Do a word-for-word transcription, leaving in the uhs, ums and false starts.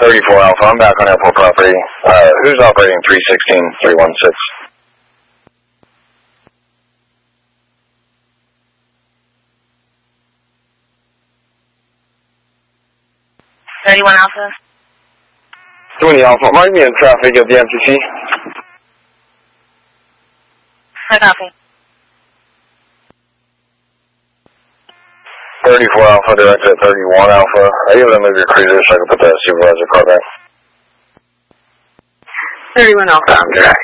thirty-four Alpha, I'm back on airport property. Uh, who's operating three sixteen, three one six? thirty-one Alpha. twenty Alpha, mark me in traffic at the M T C. I copy. thirty-four Alpha, direct at thirty-one Alpha. Are you able to move your cruiser so I can put that supervisor car back? thirty-one Alpha, I'm direct.